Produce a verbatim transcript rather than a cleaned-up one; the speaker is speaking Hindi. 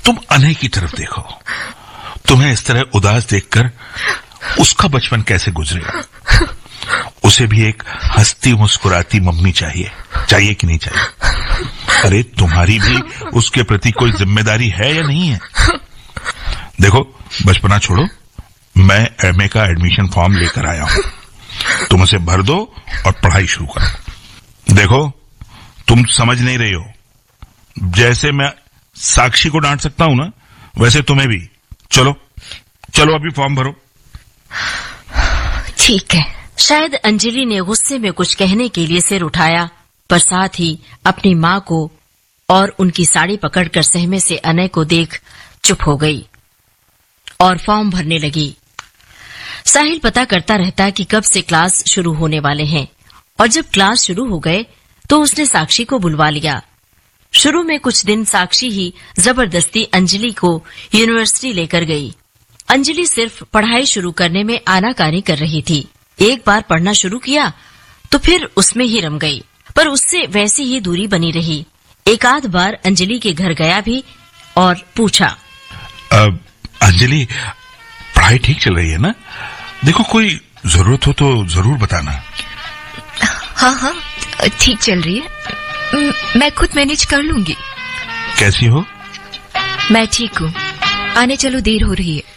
तुम अनय की तरफ देखो, तुम्हें इस तरह उदास देखकर उसका बचपन कैसे गुजरेगा। उसे भी एक हंसती मुस्कुराती मम्मी चाहिए, चाहिए कि नहीं चाहिए? अरे तुम्हारी भी उसके प्रति कोई जिम्मेदारी है या नहीं है? देखो बचपना छोड़ो, मैं एमए का एडमिशन फॉर्म लेकर आया हूं, तुम उसे भर दो और पढ़ाई शुरू करो। देखो तुम समझ नहीं रही हो, जैसे मैं साक्षी को डांट सकता हूं ना, वैसे तुम्हें भी। चलो चलो अभी फॉर्म भरो। ठीक है। शायद अंजलि ने गुस्से में कुछ कहने के लिए सिर उठाया, पर साथ ही अपनी माँ को और उनकी साड़ी पकड़कर सहमे से अनय को देख चुप हो गई और फॉर्म भरने लगी। साहिल पता करता रहता कि कब से क्लास शुरू होने वाले हैं, और जब क्लास शुरू हो गए तो उसने साक्षी को बुलवा लिया। शुरू में कुछ दिन साक्षी ही जबरदस्ती अंजलि को यूनिवर्सिटी लेकर गई। अंजलि सिर्फ पढ़ाई शुरू करने में आनाकानी कर रही थी। एक बार पढ़ना शुरू किया तो फिर उसमें ही रम गई, पर उससे वैसी ही दूरी बनी रही। एक आध बार अंजलि के घर गया भी और पूछा, अब अंजलि पढ़ाई ठीक चल रही है ना? देखो कोई जरूरत हो तो जरूर बताना। हाँ हाँ ठीक चल रही है, मैं खुद मैनेज कर लूंगी। कैसी हो? मैं ठीक हूँ, आने चलो, देर हो रही है।